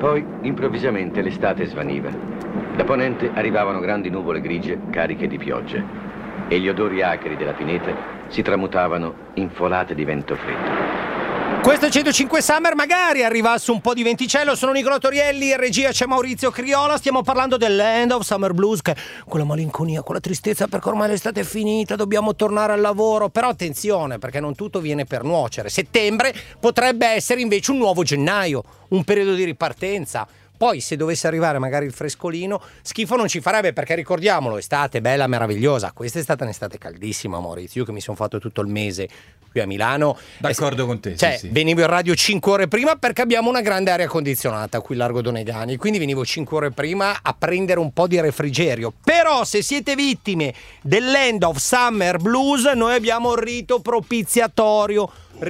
Poi, improvvisamente, l'estate svaniva. Da ponente arrivavano grandi nuvole grigie cariche di piogge e gli odori acri della pineta si tramutavano in folate di vento freddo. Questo è 105 Summer, magari arrivasse un po' di venticello. Sono Nicolò Torielli, in regia c'è Maurizio Criolla. Stiamo parlando del Land of Summer Blues, che è quella malinconia, quella tristezza perché ormai l'estate è finita, dobbiamo tornare al lavoro. Però attenzione, perché non tutto viene per nuocere. Settembre potrebbe essere invece un nuovo gennaio, un periodo di ripartenza. Poi se dovesse arrivare magari il frescolino, schifo non ci farebbe, perché ricordiamolo, estate bella, meravigliosa. Questa è stata un'estate caldissima, Maurizio, io che mi sono fatto tutto il mese qui a Milano. D'accordo con te, cioè, sì. Venivo in radio 5 ore prima perché abbiamo una grande aria condizionata qui Largo Donegani, quindi venivo 5 ore prima a prendere un po' di refrigerio. Però se siete vittime del Land of Summer Blues, noi abbiamo un rito propiziatorio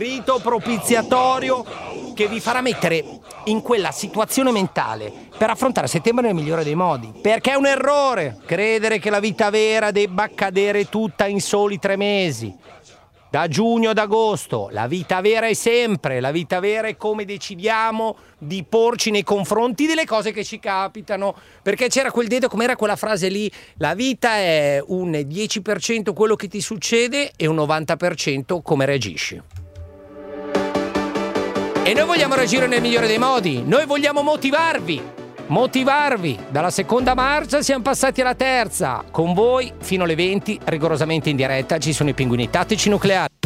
che vi farà mettere in quella situazione mentale per affrontare settembre nel migliore dei modi, perché è un errore credere che la vita vera debba accadere tutta in soli 3 mesi, da giugno ad agosto. La vita vera è sempre, la vita vera è come decidiamo di porci nei confronti delle cose che ci capitano, perché c'era quel detto, com'era quella frase lì, la vita è un 10% quello che ti succede e un 90% come reagisci. E noi vogliamo reagire nel migliore dei modi, noi vogliamo motivarvi. Dalla seconda marcia siamo passati alla terza. Con voi fino alle 20, rigorosamente in diretta, ci sono i pinguini tattici nucleari.